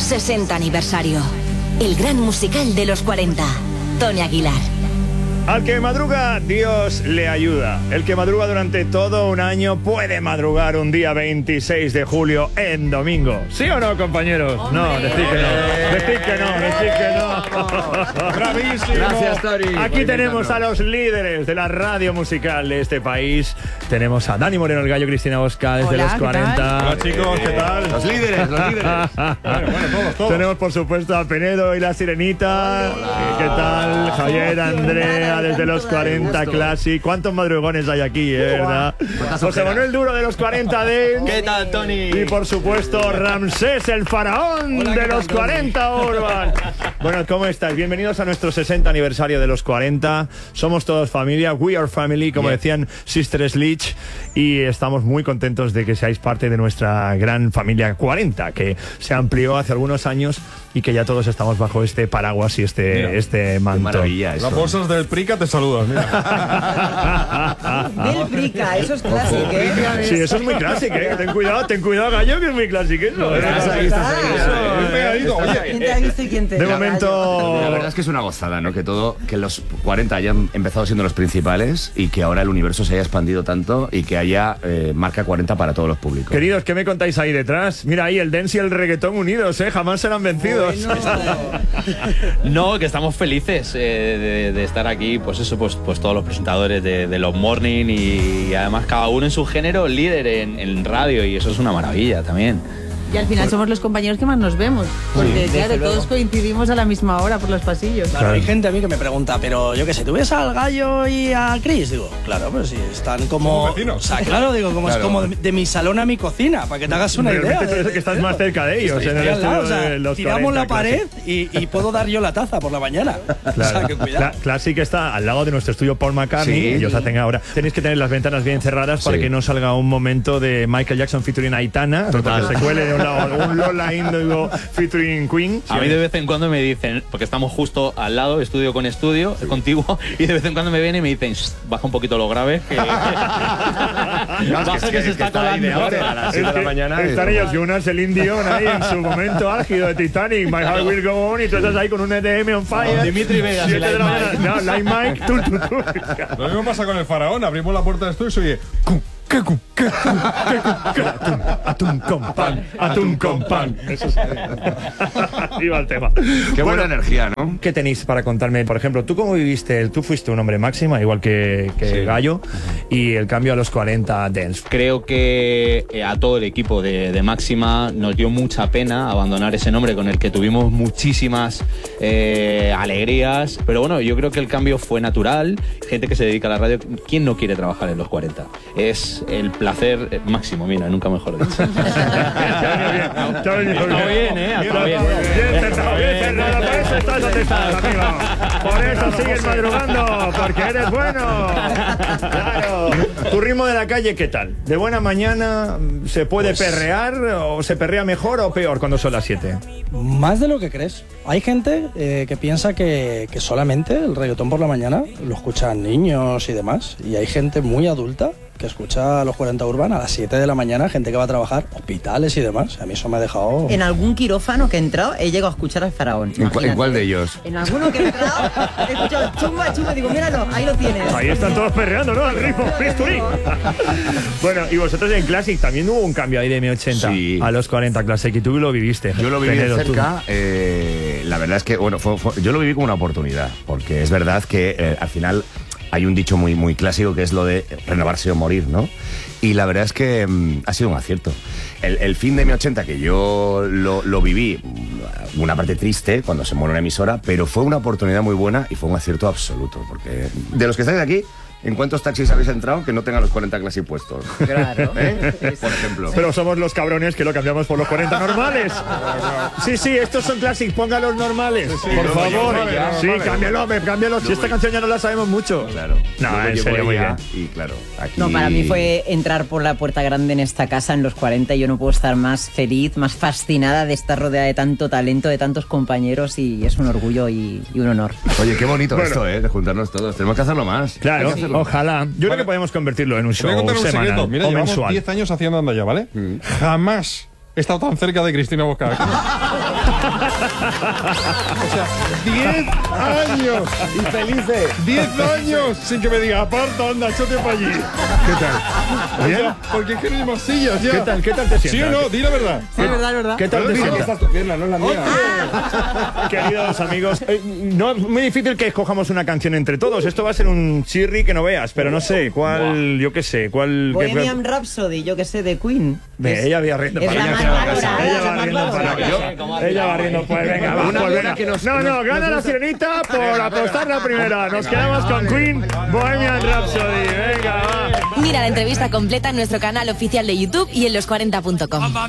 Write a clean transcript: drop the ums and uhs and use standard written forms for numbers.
60 aniversario. El gran musical de los 40. Tony Aguilar. Al que madruga, Dios le ayuda. El que madruga durante todo un año puede madrugar un día 26 de julio en domingo. ¿Sí o no, compañeros? ¡Hombre! No, decid que no. Decid que no. ¡Bravísimo! Gracias, Tori. Aquí tenemos a los líderes de la radio musical de este país. Tenemos a Dani Moreno, el Gallo, Cristina Bosca, desde Hola, los ¿qué 40. tal? Hola, chicos, ¿qué tal? Los líderes. Todos. Tenemos, por supuesto, a Penedo y la Sirenita. Hola. ¿Qué tal? Javier, Andrea, desde los 40 Classic. ¿Cuántos madrugones hay aquí, verdad? José Manuel Duro de los 40 Dance. ¿Qué tal, Tony? Y por supuesto, Ramsés, el faraón. Hola, de los 40 Urban. Bueno, ¿cómo estáis? Bienvenidos a nuestro 60 aniversario de los 40. Somos todos familia, we are family, como decían Sister Sledge. Y estamos muy contentos de que seáis parte de nuestra gran familia 40, que se amplió hace algunos años y que ya todos estamos bajo este paraguas y este manto. Qué maravilla eso. Las bolsas del Prica te saludan, mira. Del Prica, eso es clásico, ¿eh? Sí, eso es muy clásico, ¿eh? Ten cuidado, Gallo, que es muy clásico eso. ¿Quién te ha visto y quién te... De momento... La verdad es que es una gozada, ¿no? Que los 40 hayan empezado siendo los principales y que ahora el universo se haya expandido tanto y que haya marca 40 para todos los públicos. Queridos, ¿qué me contáis ahí detrás? Mira ahí el dance y el reggaetón unidos, ¿eh? Jamás serán vencidos. Bueno. No, que estamos felices de estar aquí, pues todos los presentadores de los morning y además cada uno en su género líder en radio y eso es una maravilla también. Y al final somos los compañeros que más nos vemos. Porque, claro, todos coincidimos a la misma hora por los pasillos. Claro, hay gente a mí que me pregunta, pero yo qué sé, ¿tú ves al Gallo y a Chris? Digo, claro, pero si están como... vecinos. O sea, claro, digo, como Claro. es como de mi salón a mi cocina, para que te hagas una idea. Realmente tú eres que estás más cerca de ellos en el Estoy al lado, estudio o sea, de los tiramos 40 la pared Classic. y puedo dar yo la taza por la mañana. O sea, que cuidado. Classic está al lado de nuestro estudio Paul McCartney. Sí. Ellos hacen ahora. Tenéis que tener las ventanas bien cerradas para Sí. que no salga un momento de Michael Jackson featuring Aitana, Total. porque se cuele de un lado un Lola Índigo featuring Queen. A mí de vez en cuando me dicen, porque estamos justo al lado, estudio con estudio, contiguo, y de vez en cuando me vienen y me dicen, baja un poquito lo grave, que, baja que se está colando. A las 7 de la mañana. Están ellos, Jonas, el Indión ahí en su momento álgido de Titanic, My Heart Will Go On, y tú estás ahí con un EDM on fire. Dimitri Vegas y 7 de la Like mañana. No, Like Mike, tú. Lo mismo pasa con el faraón. Abrimos la puerta del estudio y se oye... Atún con pan, atún con pan. Eso es. Iba el tema. Qué buena energía, ¿no? ¿Qué tenéis para contarme? Por ejemplo, ¿tú cómo viviste? Tú fuiste un hombre máxima, igual que Sí. Gallo, y el cambio a los 40 Dance. Creo que a todo el equipo de Máxima nos dio mucha pena abandonar ese nombre con el que tuvimos muchísimas alegrías, pero bueno, yo creo que el cambio fue natural. Gente que se dedica a la radio, ¿quién no quiere trabajar en los 40? Es el placer máximo, mira, nunca mejor dicho. Está bien, Está bien. Por eso estás donde estás, amigo. Por eso sigues madrugando, porque eres bueno. Claro. ¿Tu ritmo de la calle qué tal? ¿De buena mañana se puede perrear o se perrea mejor o peor cuando son las 7? Más de lo que crees. Hay gente que piensa que solamente el reggaetón por la mañana lo escuchan niños y demás. Y hay gente muy adulta que escucha a los 40 Urban a las 7 de la mañana, gente que va a trabajar, hospitales y demás. A mí eso me ha dejado... En algún quirófano que he entrado, he llegado a escuchar al faraón. ¿En cuál de ellos? En alguno que he entrado, he escuchado chumba, digo, míralo, ahí lo tienes. Ahí están todos perreando, ¿no? Al ritmo, bisturí. Bueno, y vosotros en Classic también hubo un cambio ahí de M80 Sí. a los 40 Classic y tú lo viviste. Yo lo viví de Penedo, tú. cerca. La verdad es que, bueno, yo lo viví como una oportunidad, porque es verdad que al final hay un dicho muy clásico que es lo de renovarse o morir, ¿no? Y la verdad es que ha sido un acierto. El fin de M80, que yo lo viví, una parte triste cuando se muere una emisora, pero fue una oportunidad muy buena y fue un acierto absoluto, porque de los que estáis aquí, ¿en cuántos taxis habéis entrado que no tengan los 40 Classic puestos? Claro. Por ejemplo. Pero somos los cabrones que lo cambiamos por los 40 normales. Sí, estos son Classic, ponga los normales. Por favor. Sí, cámbialo. Si esta canción ya no la sabemos mucho. Claro. No, Luego en llegó serio, muy ella bien. Y claro, aquí... No, para mí fue entrar por la puerta grande en esta casa en los 40 y yo no puedo estar más feliz, más fascinada de estar rodeada de tanto talento, de tantos compañeros y es un orgullo y un honor. Oye, qué bonito Bueno. esto, de juntarnos todos. Tenemos que hacerlo más. Claro, Hay que hacerlo más. ojalá. Yo creo que podemos convertirlo en un Te voy a show contar un semanal secreto. Mira, o llevamos mensual. 10 años haciendo Anda Ya, ¿vale? Jamás he estado tan cerca de Cristina Bosca. O sea, 10 años. Y felices. 10 años sin que me diga, aparta, anda, échate para allí. ¿Qué tal? O ¿Bien? sea, porque es que no hay más sillas ya. ¿Qué tal te sientes? ¿Sí o no? Di la verdad. Sí, es verdad. ¿Qué tal te sientes? Esta es tu pierna, no es la mía. Queridos amigos, no es muy difícil que escojamos una canción entre todos. Esto va a ser un chirri que no veas, pero no sé cuál, yo qué sé, cuál. Bohemian Rhapsody, yo que sé, de Queen. Ella había riendo es para la allá. más valorada, Ella la va más riendo para valorada. allá. Ella va riendo, pues venga, va, Una pues buena venga. que nos- No, gana la sirenita por apostar la primera. Nos quedamos con Queen, Bohemian Rhapsody. Venga, va. Mira la entrevista completa en nuestro canal oficial de YouTube y en los40.com.